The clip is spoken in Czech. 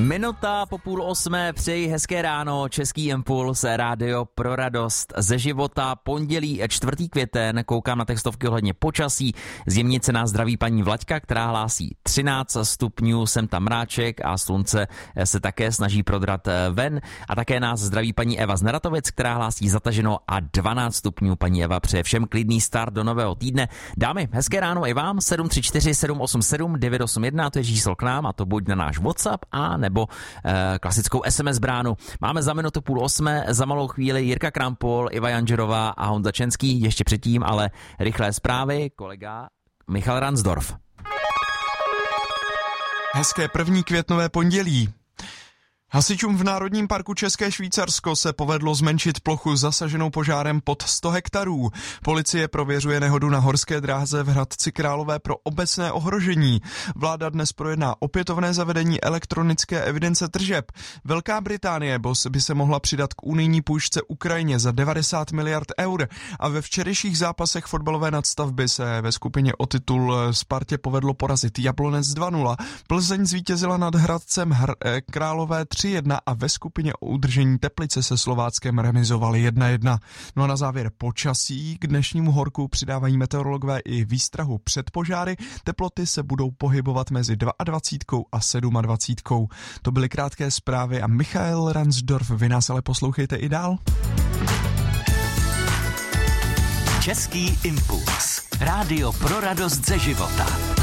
Minuta po 7:30, přeji hezké ráno, Český impuls, rádio pro radost ze života, pondělí 4. květen, koukám na textovky ohledně počasí, z Jemnice nás zdraví paní Vlaďka, která hlásí 13 stupňů, sem tam mráček a slunce se také snaží prodrat ven a také nás zdraví paní Eva z Neratovic, která hlásí zataženo a 12 stupňů. Paní Eva přeje všem klidný start do nového týdne. Dámy, hezké ráno i vám, 734 787 981, to je číslo k nám a to buď na náš WhatsApp a nebo klasickou SMS bránu. Máme za minutu 7:30, za malou chvíli Jirka Krampol, Iva Janžerová a Honza Čenský, ještě předtím ale rychlé zprávy, kolega Michal Ransdorf. Hezké 1. květnové pondělí. Hasičům v Národním parku České Švýcarsko se povedlo zmenšit plochu zasaženou požárem pod 100 hektarů. Policie prověřuje nehodu na horské dráze v Hradci Králové pro obecné ohrožení. Vláda dnes projedná opětovné zavedení elektronické evidence tržeb. Velká Británie by se mohla přidat k unijní půjčce Ukrajině za 90 miliard eur a ve včerejších zápasech fotbalové nadstavby se ve skupině o titul Spartě povedlo porazit Jablonec 2-0. Plzeň zvítězila nad Hradcem Králové 3-1 a ve skupině o udržení Teplice se Slováckem remizovali 1-1. No a na závěr počasí. K dnešnímu horku přidávají meteorologové i výstrahu před požáry. Teploty se budou pohybovat mezi 22 a 27. To byly krátké zprávy a Michael Ransdorf, vy nás ale poslouchejte i dál. Český impuls. Rádio pro radost ze života.